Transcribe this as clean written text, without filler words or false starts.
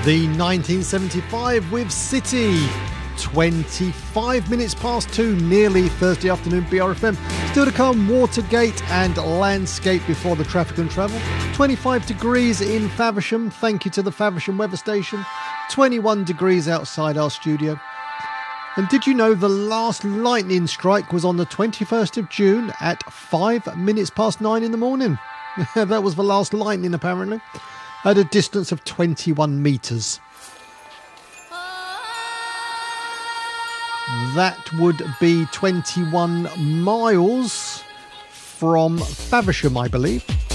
The 1975 with City. 25 minutes past 2, nearly Thursday afternoon, BRFM. Still to come, Watergate and Landscape before the traffic and travel. 25 degrees in Faversham, thank you to the Faversham weather station. 21 degrees outside our studio. And did you know the last lightning strike was on the 21st of June at 5 minutes past 9 in the morning? That was the last lightning, apparently, at a distance of 21 metres. That would be 21 miles from Faversham, I believe.